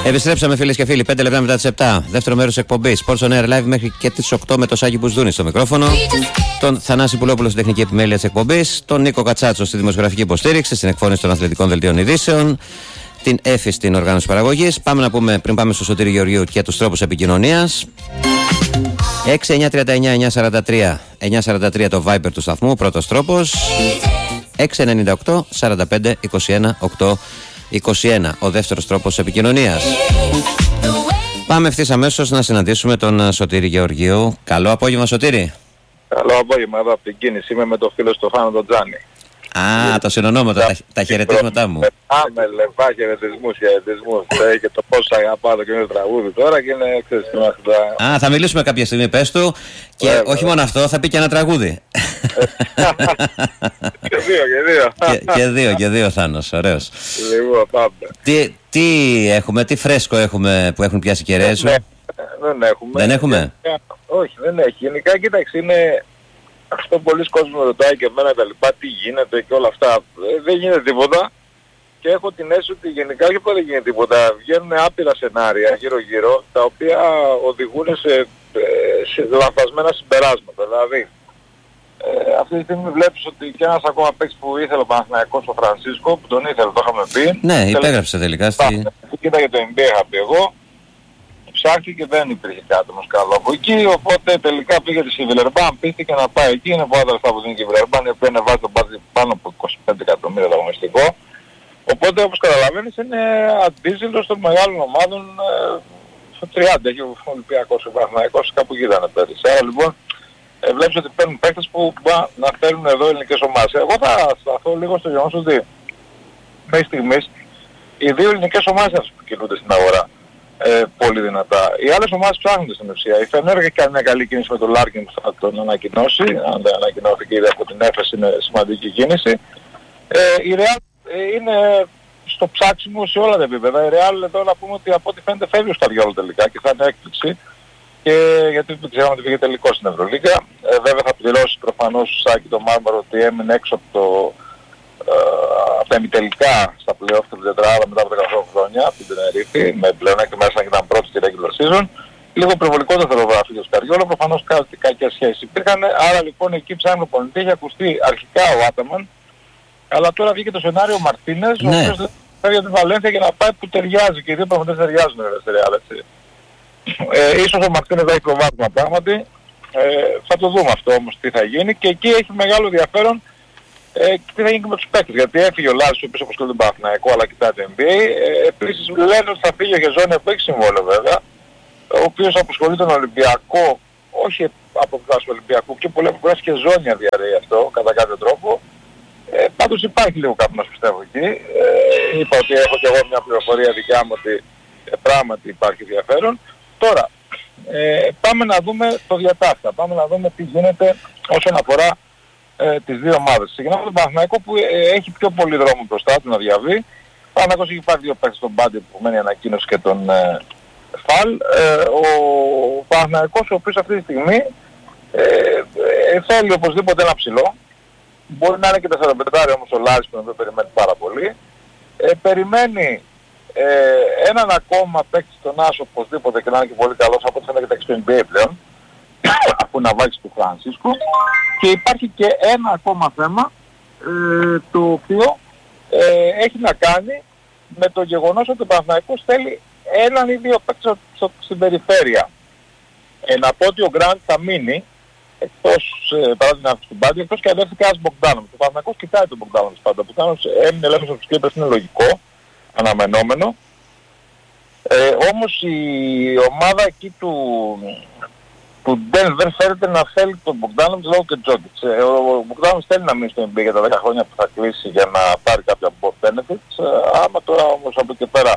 Επιστρέψαμε φίλες και φίλοι, 5 λεπτά μετά τις 7. Δεύτερο μέρος εκπομπής Sports on Air Live μέχρι και τις 8 με το Σάκη Μπουσδούνη στο μικρόφωνο. Τον Θανάση Πουλόπουλο στην τεχνική επιμέλεια της εκπομπής. Τον Νίκο Κατσάτσο στη δημοσιογραφική υποστήριξη, στην εκφώνηση των αθλητικών δελτίων ειδήσεων. Την Έφη στην οργάνωση παραγωγής. Πάμε να πούμε πριν πάμε στο Σωτήρη Γεωργίου και τους τρόπους επικοινωνίας. 6-939-943 το Viber του σταθμού, πρώτος τρόπος. 698-45-21-821 ο δεύτερος τρόπος επικοινωνίας. Πάμε ευθύς αμέσως να συναντήσουμε τον Σωτήρη Γεωργίου. Καλό απόγευμα, Σωτήρη. Καλό απόγευμα, εδώ από την κίνηση. Είμαι με το φίλο στο Φάνο τον Τζάνι. Α, το συνονόματο, τα χαιρετίσματά μου. Πάμε λεβά, χαιρετισμούς. Και το πώς αγαπάω το καινούριο τραγούδι τώρα και είναι εξαιρετικό. Α, θα μιλήσουμε κάποια στιγμή, πες του. Και όχι μόνο αυτό, θα πει και ένα τραγούδι. Και δύο Θάνος, ωραίος. Λοιπόν, πάμε. Τι έχουμε, τι φρέσκο έχουμε που έχουν πιάσει κεραίες σου? Δεν έχουμε. Δεν έχουμε? Όχι, δεν έχει. Γενικά, κοίταξε, είναι... Αυτό πολλοί κόσμοι με ρωτάει και εμένα τα λοιπά, τι γίνεται και όλα αυτά. Δεν γίνεται τίποτα και έχω την αίσθηση ότι γενικά όχι που δεν γίνεται τίποτα. Βγαίνουν άπειρα σενάρια γύρω-γύρω τα οποία οδηγούν σε λανθασμένα συμπεράσματα. Δηλαδή, αυτή τη στιγμή βλέπεις ότι και ένας ακόμα παίκτης που ήθελε ο Παναθηναϊκός, ο Φρανσίσκο, που τον ήθελε, το είχαμε πει. Ναι, υπέγραψε τελικά. Κοίταγε το NBA, είχα πει εγώ. Ψάχτη και δεν υπήρχε κάτι όμως καλό από εκεί, οπότε τελικά πήγε στη Βιλερμπάν, πίστηκε να πάει εκεί, είναι πολλά τα λεφτά που δίνει και η Βιλερμπάν, η οποία βάζει τον μπάτζι πάνω από 25 εκατομμύρια το αγωνιστικό. Οπότε όπως καταλαβαίνεις είναι αντίζηλος των μεγάλων ομάδων στο 30, έχει ο Ολυμπιακός, ο Παναθηναϊκός, κάπου εκεί ήταν πέρυσι. Άρα λοιπόν βλέπεις ότι παίρνουν παίκτες που να θέλουν εδώ ελληνικές ομάδες. Εγώ θα σταθώ λίγο στο γεγονός ότι μέχρι στιγμής οι δύο ελληνικές ομάδες αυτές που κινούνται στην αγορά. Πολύ δυνατά. Οι άλλες ομάδες ψάχνονται στην ουσία. Η Φενέρ έχει κάνει μια καλή κίνηση με τον Λάρκιν που θα τον ανακοινώσει. Αν δεν ανακοινώθηκε ήδη από την Έφεση, είναι σημαντική κίνηση. Η Real είναι στο ψάξιμο σε όλα τα επίπεδα. Η Real εδώ να πούμε ότι από ό,τι φαίνεται φεύγει ο Σταριόλο τελικά και θα είναι έκπληξη. Και γιατί δεν ξέραμε ότι πήγε τελικό στην Ευρωλίγκα. Βέβαια θα πληρώσει προφανώς ο Σάκη το Μάρμαρο ότι έμεινε έξω από τα ημιτελικά στα play-off του τετράδα μετά από 18 χρόνια από την Τενερίφη, με πλεονέκτημα μέσα να ήταν πρώτη στη regular season. Λίγο προβολικό το θερογράφει για το Σκαριόλο, προφανώς κάτι κακές σχέσεις υπήρχαν, άρα λοιπόν εκεί ψάχνει ο πονητή, είχε ακουστεί αρχικά ο Άταμαν, αλλά τώρα βγήκε το σενάριο Μαρτίνες, ο οποίος φεύγει από την Βαλένθια για να πάει που ταιριάζει και οι δύο πραγματές ταιριάζουν στη Real, έτσι. Ίσως ο Μαρτίνες θα έχει προβάδισμα πράγματι, θα το δούμε αυτό όμως τι θα γίνει και εκεί έχει μεγάλο ενδιαφέρον. Τι θα γίνει και με τους παίκτες, γιατί έφυγε ο Λάζης ο οποίος αποσχολείται τον Παναθηναϊκό αλλά κοιτάει το NBA. Επίσης λένε ότι θα φύγει ο Γεζόνια που έχει συμβόλαιο βέβαια, ο οποίος αποσχολεί τον Ολυμπιακό, όχι από πλευράς του Ολυμπιακού, και πολλές φορές και Ζώνια διαρρέει αυτό κατά κάποιο τρόπο. Πάντως υπάρχει λίγο κάποιος πιστεύω εκεί. Είπα ότι έχω και εγώ μια πληροφορία δικιά μου ότι πράγματι υπάρχει ενδιαφέρον. Τώρα, πάμε να δούμε το διατάφτα, πάμε να δούμε τι γίνεται όσον αφορά τις δύο ομάδες. Ξεκινάμε τον Παναθηναϊκό που έχει πιο πολύ δρόμο μπροστά του να διαβεί. Ο Παναθηναϊκός έχει πάρει δύο παίκτες στον Πάντη που μένει ανακοίνωση και τον Φαλ. Ο Παναθηναϊκός ο οποίος αυτή τη στιγμή θέλει οπωσδήποτε ένα ψηλό. Μπορεί να είναι και 45 όμως ο Λάρης που δεν περιμένει πάρα πολύ. Περιμένει έναν ακόμα παίκτη στον Άσο οπωσδήποτε και να είναι και πολύ καλός από ό,τι φαίνεται και τα NBA πλέον. Από να βάλεις του Φρανσίσκου. Και υπάρχει και ένα ακόμα θέμα το οποίο έχει να κάνει με το γεγονός ότι ο Παναθηναϊκός θέλει έναν ή δύο παίκτες στην περιφέρεια. Να πω ότι ο Γκραντ θα μείνει εκτός παρά την άφηση του Μπάντι, εκτός και αδέρφηκε ένας Μπογκδάνοβιτς. Ο Παναθηναϊκός κοιτάει τον Μπογκδάνοβιτς πάντα. Ο Μπογκδάνοβιτς έμεινε ελεύθερος από τους Clippers, είναι λογικό, αναμενόμενο. Όμως η ομάδα εκεί του Denver φέρεται να θέλει τον Μπογκδάνοβιτς λόγω και Τζόκιτς. Ο Μπογκδάνοβιτς θέλει να μείνει στο NBA για τα 10 χρόνια που θα κλείσει για να πάρει κάποια board benefits. Άμα τώρα όμως από εκεί πέρα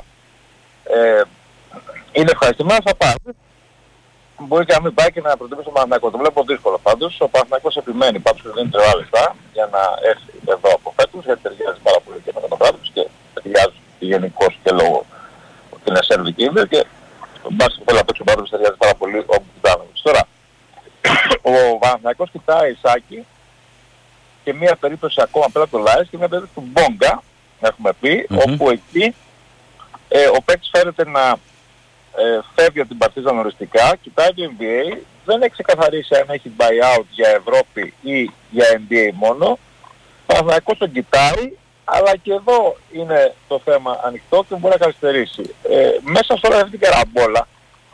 είναι ευχαριστημένος θα πάρει. Μπορεί και να μην πάει και να προτιμήσει τον Παναθηναϊκό. Το βλέπω δύσκολο πάντως. Ο Παναθηναϊκός επιμένει πάντως και δίνει τρελά λεφτά για να έρθει εδώ από φέτος, γιατί ταιριάζει πάρα πολύ και με τον κράτος και ταιριάζει γενικώς και λόγω ότι είναι σερβική ίντερ και ο μπάσκετ που θέλει να παίξει ο Παναθηναϊκός ταιριάζει πάρα πολύ ο Μπογκδάνοβιτς. Τώρα, ο Παναθηναϊκός κοιτάει Σάκη και μία περίπτωση ακόμα πέρα από το Λάις και μία περίπτωση του Μπόγκα, έχουμε πει, όπου εκεί ο παίκτης φέρεται να φεύγει από την Παρτίζαν οριστικά, κοιτάει το NBA, δεν έχει ξεκαθαρίσει αν έχει buyout για Ευρώπη ή για NBA μόνο. Ο Παναθηναϊκός τον κοιτάει, αλλά και εδώ είναι το θέμα ανοιχτό και μπορεί να καθυστερήσει. Μέσα σε όλη αυτή την καραμπόλα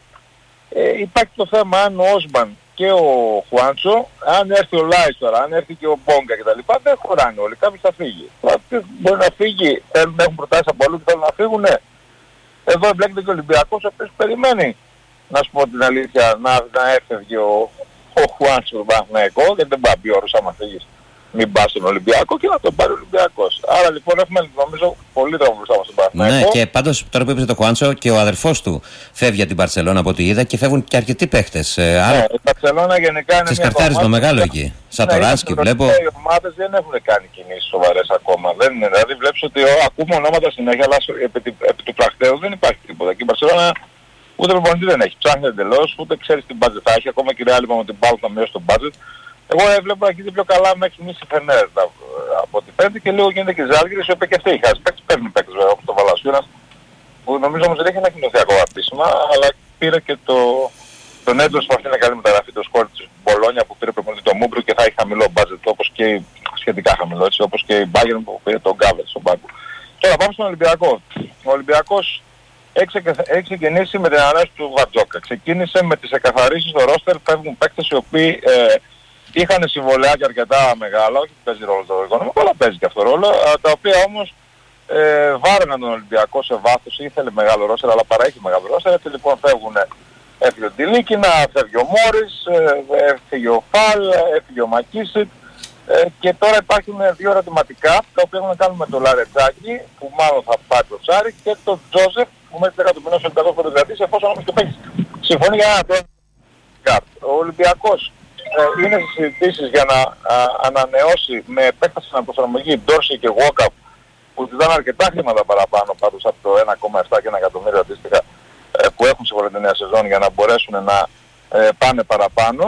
υπάρχει το θέμα αν ο Όσμαν και ο Χουάντσο, αν έρθει ο Λάις τώρα, αν έρθει και ο Μπόγκα κτλ. Δεν χωράνε όλοι, κάποιος θα φύγει. Μπορεί να φύγει, θέλουν να έχουν προτάσεις από αλλού και θέλουν να φύγουν. Εδώ εμπλέκεται και ο Ολυμπιακός, ο οποίος περιμένει, να σου πω την αλήθεια, να έφευγε ο Χουάντσο στον Παναθηναϊκό, γιατί δεν πάει να πει όρους άμα φύγεις μην πας στον Ολυμπιακό και να τον πάρει ο Ολυμπιακός. Άρα λοιπόν έχουμε νομίζω πολύ δρόμο μπροστά μας στον Παναθηναϊκό. Ναι, και πάντως τώρα που είπες το Χουάντσο και ο αδερφός του φεύγει από την Μπαρσελόνα από ό,τι είδα και φεύγουν και αρκετοί παίχτες. Ναι, η Μπαρσελόνα γενικά είναι μια σκαρτάρισμα μεγάλο εκεί. Σατοράνσκι βλέπω. Οι ομάδες δεν έχουν κάνει κινήσεις σοβαρές ακόμα. Δεν είναι. Δηλαδή βλέπεις ότι ακούμε ονόματα συνέχεια, αλλά επί του πρακτέου δεν υπάρχει τίποτα. Και η Μπαρσελόνα ούτε προπονητή δεν έχει. Ψάχνει εντελώς, ούτε ξέρει τι budget θα έχει. Ακόμα και η Real είπαμε ότι πάλι θα μειώσει το budget. Εγώ βλέπω να γίνεται πιο καλά μέχρι στιγμής η Φενέρ από την Πέμπτη και λίγο γίνεται και η Ζάλγκιρις, η οποία και αυτή έχει χάσει παίκτες, παίρνει παίκτες βέβαια όπως το Βαλασιούνας, που νομίζω όμως δεν έχει ανακοινωθεί ακόμα επίσημα, αλλά πήρε και τον έντος που αυτή είναι καλή μεταγραφή, το σκόρ της Μπολόνια που πήρε προπονητή το Μούμπρου και θα έχει χαμηλό budget, όπως και σχετικά χαμηλό, έτσι, όπως και η Bayern που πήρε τον Γκάβετ στον πάγκο. Τώρα πάμε στον Ολυμπιακό. Ο Ολυμπιακός έχει ξεκινήσει με την ανανέωση του Βαρτζόκα. Ξεκίνησε με τις εκαθαρίσεις στο ρόστερ, φεύγουν παίκτες οι οποίοι είχαν συμβολαιάκια αρκετά μεγάλα, όχι που παίζει ρόλο το οικονομικό, αλλά παίζει και αυτό ρόλο, τα οποία όμως βάραιναν τον Ολυμπιακό σε βάθος, ήθελε μεγάλο ρόστερ, αλλά παρά έχει μεγάλο ρόστερ, έτσι λοιπόν έφυγε ο Ντιλίκινα, έφυγε ο Μόρις, έφυγε ο Φαλ, έφυγε ο Μακίσιτ, και τώρα υπάρχουν δύο ερωτηματικά, τα οποία έχουν να κάνουν με τον Λαρετζάκη, που μάλλον θα πάρει το ψάρι, και τον Τζόζεφ, που μέχρι 10 του μηνός ο Ολυμπιακός θα τον κρατήσει, εφόσον όμως το παίξει. Συμφωνεί για ένα κάρτ. Ο Ολυμπιακός είναι στις συζητήσεις για να ανανεώσει με επέκταση αναπροσαρμογή Ντόρση και Γουόκαπ, που τους δάνε αρκετά χρήματα παραπάνω πάντως από το 1,7 και 1 εκατομμύριο αντίστοιχα που έχουν συμβολή τη νέα σεζόν, για να μπορέσουν να πάνε παραπάνω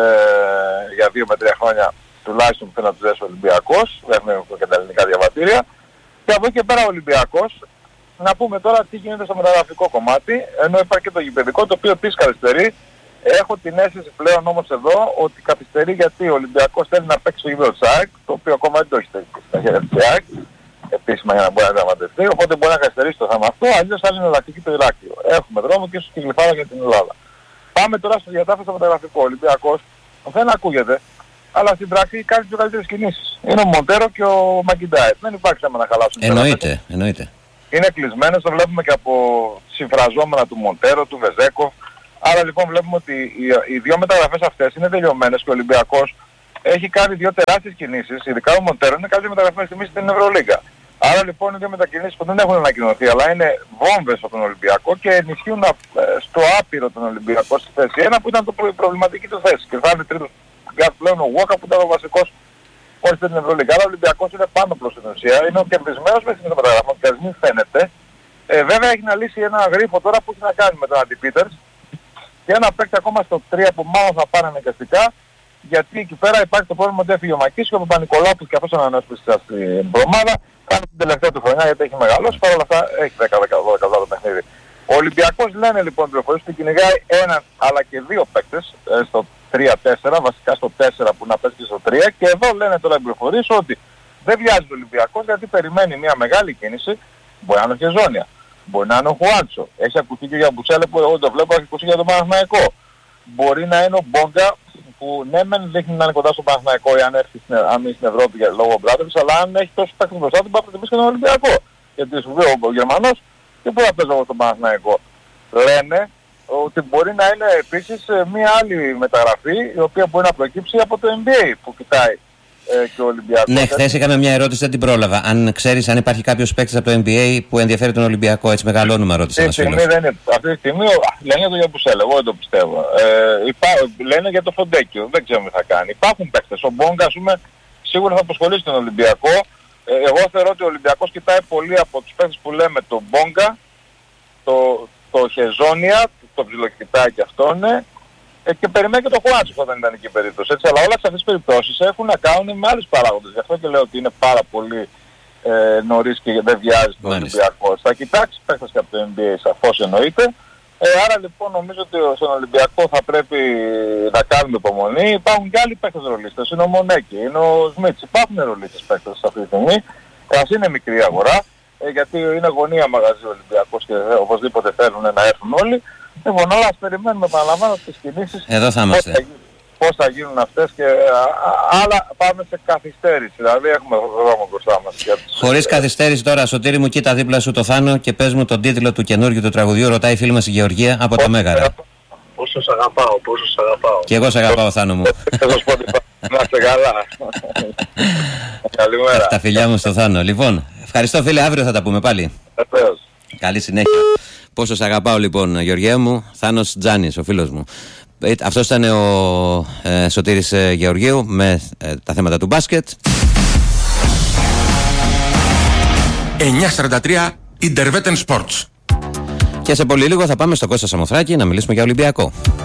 για 2 με 3 χρόνια τουλάχιστον που θέλει να τους δέσει ο Ολυμπιακός, δεν έχουν και τα ελληνικά διαβατήρια. Και από εκεί και πέρα ο Ολυμπιακός, να πούμε τώρα τι γίνεται στο μεταγραφικό κομμάτι, ενώ υπάρχει και το γηπεδικό, το οποίο επίσης καθυστερεί. Έχω την αίσθηση πλέον όμως εδώ ότι καθυστερεί γιατί ο Ολυμπιακός θέλει να παίξει στο γήπεδο της ΑΕΚ, το οποίο ακόμα δεν το έχει στα χέρια της ΑΕΚ, επίσημα για να μπορεί να δραματευτεί, οπότε μπορεί να καθυστερήσει το θέμα αυτό, αλλιώς θα είναι εναλλακτική το Ηράκλειο. Έχουμε δρόμο και ίσως και γλυφάδα για την Ελλάδα. Πάμε τώρα στο διατάφιο στο μεταγραφικό. Ο Ολυμπιακός δεν ακούγεται, αλλά στην πράξη κάνει τις πιο καλύτερες κινήσεις. Είναι ο Μοντέρο και ο Μακιντάιτ. Δεν υπάρχει θέμα να χαλάσουν. Εννοείται. Είναι κλεισμένες, το βλέπουμε και από συμφραζόμενα του Μοντέρο, του Βεζέκοφ. Άρα λοιπόν βλέπουμε ότι οι δύο μεταγραφές αυτές είναι τελειωμένες και ο Ολυμπιακός έχει κάνει δύο τεράστιες κινήσεις, ειδικά ο Μοντέρο είναι καλύτερη μεταγραφή στιγμή στην Ευρωλίγκα. Άρα λοιπόν οι δύο μετακινήσεις που δεν έχουν ανακοινωθεί, αλλά είναι βόμβες από τον Ολυμπιακό και ενισχύουν στο άπειρο τον Ολυμπιακό στη θέση 1 που ήταν το προβληματική του θέση. Και θα είναι τρίτος πλέον ο Γουόκα που ήταν ο βασικός μόλις την Ευρωλίγκα. Άρα ο Ολυμπιακός είναι πάνω προς την ουσία, είναι ο κερδισμένος με την μεταγραφή και ας μην φαίνεται. Βέβαια έχει να λύσει ένα γρίφο τώρα που έχει να κάνει με τον Αντι Πίτερς και ένα παίκτη ακόμα στο 3 που μάλλον θα πάρει αναγκαστικά, γιατί εκεί πέρα υπάρχει το πρόβλημα ότι έφυγε ο Μακίσης και ο Παπα-Νικολάου που και αυτός ανανεώσει στην προμάδα, κάνει την τελευταία του χρονιά γιατί έχει μεγαλώσει, παρόλα αυτά έχει 10-12 το παιχνίδι. Ο Ολυμπιακός λένε λοιπόν πληροφορίες ότι κυνηγάει έναν αλλά και δύο παίκτες στο 3-4, βασικά στο 4 που να πέσει και στο 3, και εδώ λένε τώρα οι πληροφορίες ότι δεν βιάζει ο Ολυμπιακός γιατί περιμένει μια μεγάλη κίνηση, μπορεί να είναι και ζώνια. Μπορεί να είναι ο Χουάντσο. Έχει ακουστεί και για Μπουτσέλε που εγώ το βλέπω, έχει ακουστεί για τον Παναθηναϊκό. Μπορεί να είναι ο Μπόγκα που ναι μεν δείχνει να είναι κοντά στον Παναθηναϊκό ή αν είναι στην Ευρώπη για λόγω Μπράτοβιτς, αλλά αν έχει τόσο παίκτες μπροστά του, πάει να προτιμήσει και τον Ολυμπιακό. Γιατί σου λέει ο Γερμανός και πού θα παίζει εγώ στον Παναθηναϊκό. Λένε ότι μπορεί να είναι επίσης μια άλλη μεταγραφή η οποία μπορεί να προκύψει από το NBA που κοιτάει και ο Ολυμπιακός. Ναι, χθες είχαμε μια ερώτηση, δεν την πρόλαβα. Αν ξέρεις αν υπάρχει κάποιος παίκτης από το NBA που ενδιαφέρει τον Ολυμπιακό, έτσι μεγαλώνουμε, ρώτησε ένας φίλος. Αυτή τη στιγμή λένε για το Γιαμπουσέλ, εγώ δεν το πιστεύω. Λένε για το Φοντέκιο, δεν ξέρω τι θα κάνει. Υπάρχουν παίκτες. Ο Μπόγκα, ας πούμε, σίγουρα θα αποσχολήσει τον Ολυμπιακό. Εγώ θεωρώ ότι ο Ολυμπιακός κοιτάει πολύ από τους παίκτες που λέμε τον Μπόγκα, το Χεζόνια, το ψιλοκοιτάει και αυτόν. Και περιμένει και το Χουάντσο όταν ήταν εκεί η περίπτωση. Έτσι, αλλά όλα σε αυτές τις περιπτώσεις έχουν να κάνουν με άλλους παράγοντες. Γι' αυτό και λέω ότι είναι πάρα πολύ νωρίς και δεν βιάζει τον Ολυμπιακό. Θα κοιτάξει παίκτες και από το NBA, σαφώς εννοείται. Άρα λοιπόν νομίζω ότι στον Ολυμπιακό θα πρέπει να κάνουμε υπομονή. Υπάρχουν και άλλοι παίκτες ρολίστες. Είναι ο Μονέκη, είναι ο Σμίτς. Υπάρχουν ρολίστες παίκτες αυτή τη στιγμή. Ας είναι μικρή αγορά, γιατί είναι γωνία μαγαζί ο Ολυμπιακός και οπωσδήποτε θέλουν να έρθουν όλοι. Λοιπόν, αλλά ας περιμένουμε, επαναλαμβάνω, τις κινήσεις. Εδώ θα είμαστε. Πώς θα γίνουν αυτές και άλλα πάμε σε καθυστέρηση. Δηλαδή έχουμε δρόμο μπροστά μας. Χωρίς καθυστέρηση τώρα, Σωτήρη μου, κοίτα δίπλα σου το Θάνο και πες μου τον τίτλο του καινούργιου του τραγουδιού. Ρωτάει η φίλη μας η Γεωργία από τα Μέγαρα. Πόσο σ' αγαπάω, πόσο σ' αγαπάω. Και εγώ σ' αγαπάω, Θάνο μου. Να είστε καλά. Καλημέρα. Τα φιλιά μου στο Θάνο. Λοιπόν, ευχαριστώ φίλε, αύριο θα τα πούμε πάλι. Βεβαίως. Καλή συνέχεια. Πόσο σ' αγαπάω λοιπόν, Γεωργία μου. Θάνος Τζάνης, ο φίλος μου. Αυτός ήταν ο Σωτήρης Γεωργίου με τα θέματα του μπάσκετ. 9:43 Interveten Sports. Και σε πολύ λίγο θα πάμε στο Κώστα Σαμοθράκη να μιλήσουμε για Ολυμπιακό.